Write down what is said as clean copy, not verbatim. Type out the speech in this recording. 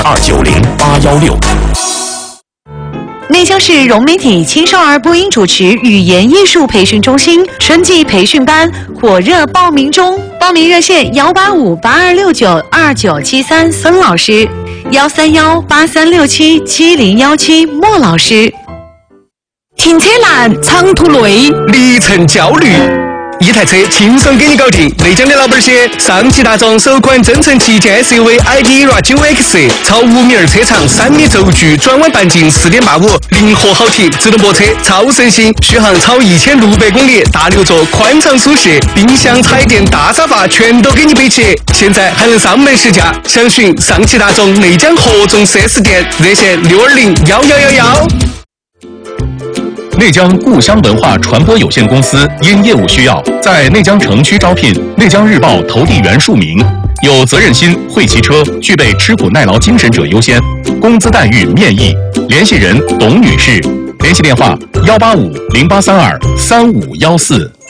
290-816。 内江市融媒体青少儿播音主持语言艺术培训中心春季培训班火热报名中，报名热线185-8269-2973孙老师，131-8367-7017莫老师。 停车难，长途累， 里程焦虑。一台车轻松给你搞定。内江的老板些，上汽大众首款增程旗舰 SUV ID.ERA 9X， 超5米2车长，3米轴距，转弯半径4.85，灵活好停，自动泊车，超省心，续航超1600公里，大6座，宽敞舒适，冰箱、彩电、大沙发全都给你备齐。现在还能上门试驾，详询上汽大众内江合众 4S 店，热线620-1111。 内江故乡文化传播有限公司因业务需要，在内江城区招聘内江日报投递员数名，有责任心、会骑车、具备吃苦耐劳精神者优先，工资待遇面议。联系人董女士，联系电话185-0832-3514。